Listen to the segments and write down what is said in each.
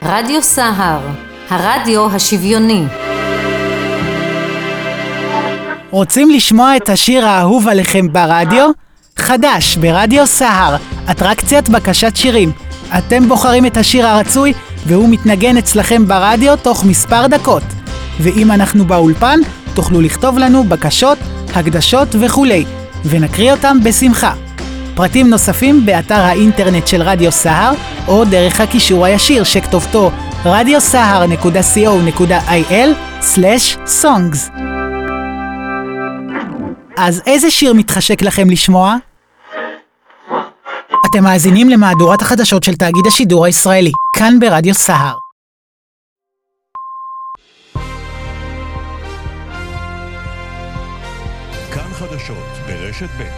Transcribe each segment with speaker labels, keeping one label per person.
Speaker 1: רדיו סהר, הרדיו השוויוני.
Speaker 2: רוצים לשמוע את השיר האהוב עליכם ברדיו? חדש ברדיו סהר, אטרקציית בקשת שירים. אתם בוחרים את השיר הרצוי והוא מתנגן אצלכם ברדיו תוך מספר דקות. ואם אנחנו באולפן, תוכלו לכתוב לנו בקשות, הקדשות וכולי, ונקריא אותם בשמחה. פרטים נוספים באתר האינטרנט של רדיו סהר, או דרך הקישור הישיר שכתובתו radiosahar.co.il/songs. אז איזה שיר מתחשק לכם לשמוע? אתם מאזינים למהדורת החדשות של תאגיד השידור הישראלי, כאן ברדיו סהר.
Speaker 3: כאן חדשות ברשת ב'.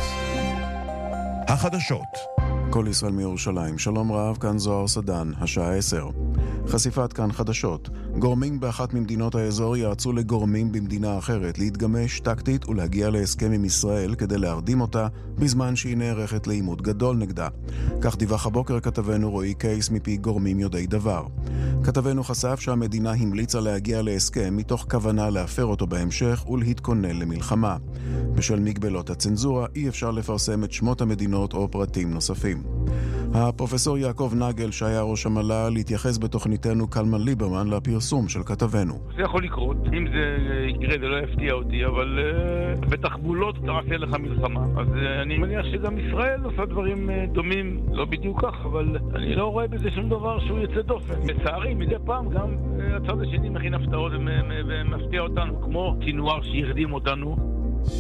Speaker 3: החדשות. כל ישראל מירושלים, שלום רב, כאן זוהר סדן, השעה 10. חשיפת כאן חדשות. גורמים באחת ממדינות האזור יעצו לגורמים במדינה אחרת להתגמש טקטית ולהגיע להסכם עם ישראל כדי להרדים אותה בזמן שהיא נערכת לעימות גדול נגדה. כך דיווח הבוקר כתבנו רועי קייס מפי גורמים יודעי דבר. כתבנו חשף שהמדינה המליצה להגיע להסכם מתוך כוונה להפר אותו בהמשך ולהתכונן למלחמה. בשל מגבלות הצנזורה אי אפשר לפרסם את שמות המדינות או פרטים נוספים. הפרופסור יעקב נגל שהיה ראש המל"ל התייחס בתוכניתנו קלמן ליברמן לפרסום של כתבנו.
Speaker 4: זה יכול לקרות, אם זה יקרה זה לא יפתיע אותי, אבל בתחבולות תעשה לך מלחמה. אז אני מניח שגם ישראל עושה דברים דומים, לא בדיוק כך, אבל אני לא רואה בזה שום דבר שהוא יצא דופן. מצערי, מדי פעם גם הצד השני מכין הפתעות ומפתיע אותנו, כמו סינואר שירדים אותנו.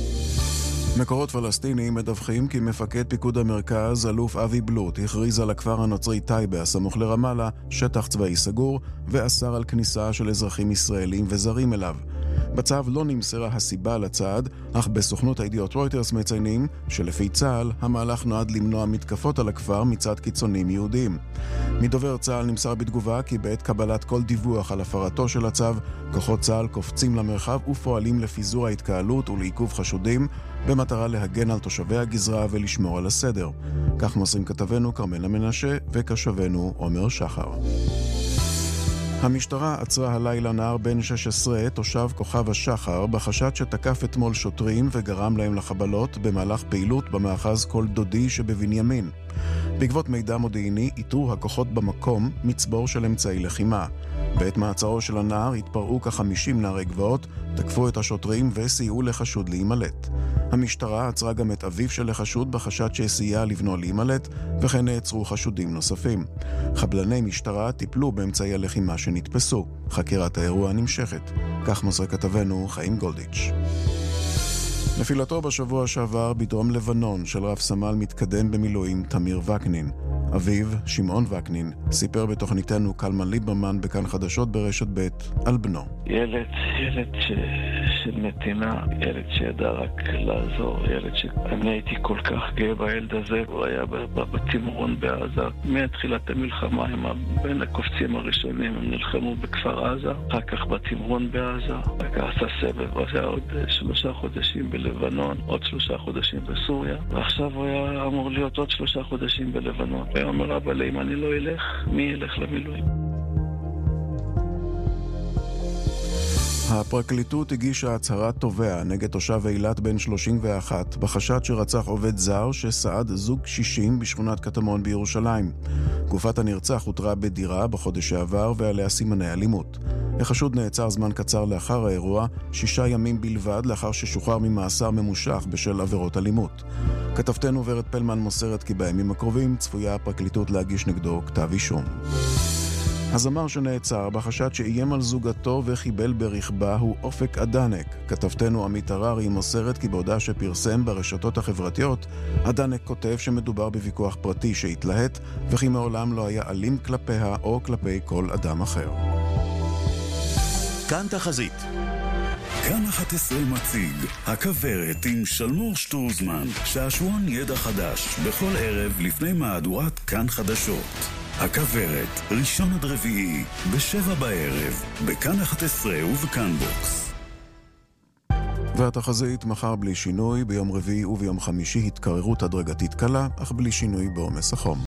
Speaker 3: מקורות פלסטיניים מדווחים כי מפקד פיקוד המרכז, אלוף אבי בלוט, הכריז על הכפר הנוצרי טייבה הסמוך לרמאללה שטח צבאי סגור ואסר על כניסה של אזרחים ישראלים וזרים אליו. בצו לא נמסרה הסיבה לצעד, אך בסוכנות הידיעות רויטרס מציינים שלפי צה"ל המהלך נועד למנוע מתקפות על הכפר מצד קיצונים יהודים. מדובר צה"ל נמסר בתגובה כי בעת קבלת כל דיווח על הפרתו של הצו, כוחות צה"ל קופצים למרחב ופועלים לפיזור ההתקהלות ולעיכוב חשודים במטרה להגן על תושבי הגזרה ולשמור על הסדר. כך מוסרים כתבנו כרמלה מנשה וכשבנו עומר שחר. המשטרה עצרה הלילה נער בן 16, תושב כוכב השחר, בחשד שתקף אתמול שוטרים וגרם להם לחבלות במהלך פעילות במאחז כל דודי שבבנימין. בעקבות מידע מודיעיני איתרו הכוחות במקום מצבור של אמצעי לחימה. בעת מעצרו של הנער התפרעו כ-50 נערי גבעות, תקפו את השוטרים וסייעו לחשוד להימלט. המשטרה עצרה גם את אביו של החשוד בחשד שסייע לבנו להימלט, וכן נעצרו חשודים נוספים. חבלני משטרה טיפלו באמצעי הלחימה שנתפסו. חקירת האירוע נמשכת. כך מוסר כתבנו חיים גולדיץ'. נפילתו בשבוע שעבר בדרום לבנון של רב סמל מתקדם במילואים תמיר וקנין. אביו, שמעון וקנין, סיפר בתוכניתנו קלמן ליברמן בכאן חדשות ברשת ב' על בנו.
Speaker 5: ילד של נתינה, ילד שידע רק לעזור, ילד שאני הייתי כל כך גאה בילד הזה, הוא היה בתמרון בעזה. מתחילת המלחמה הם בין הקופצים הראשונים, הם נלחמו בכפר עזה, אחר כך בתמרון בעזה, עשה סבב, היה עוד 3 חודשים בלבנון, עוד 3 חודשים בסוריה, ועכשיו הוא היה אמור להיות עוד 3 חודשים בלבנון. הוא אומר, אבל אם אני לא אלך, מי ילך למילואים?
Speaker 3: הפרקליטות הגישה הצהרת תובע נגד תושב אילת בן 31 בחשד שרצח עובד זר שסעד זוג קשישים בשכונת קטמון בירושלים. גופת הנרצח הותרה בדירה בחודש שעבר ועליה סימני אלימות. החשוד נעצר זמן קצר לאחר האירוע, 6 ימים בלבד לאחר ששוחרר ממאסר ממושך בשל עבירות אלימות. כתבתנו ורד פלמן מוסרת כי בימים הקרובים צפויה הפרקליטות להגיש נגדו כתב אישום. הזמר שנעצר בחשד שאיים על זוגתו וחיבל ברכבה הוא אופק אדנק. כתבתנו עמית הררי מוסרת כי בהודעה שפרסם ברשתות החברתיות, אדנק כותב שמדובר בוויכוח פרטי שהתלהט וכי מעולם לא היה אלים כלפיה או כלפי כל אדם אחר.
Speaker 6: כאן תחזית. כאן 11 מציג הכברת עם שלמור שטרוזמן, שעשועון ידע חדש בכל ערב לפני מהדורת כאן חדשות. הכברת, ראשון עד רביעי, ב7 בערב, בכאן 11 ובכאן בוקס.
Speaker 3: והתחזית מחר בלי שינוי, ביום רביעי וביום חמישי התקררות הדרגתית קלה, אך בלי שינוי בעומס החום.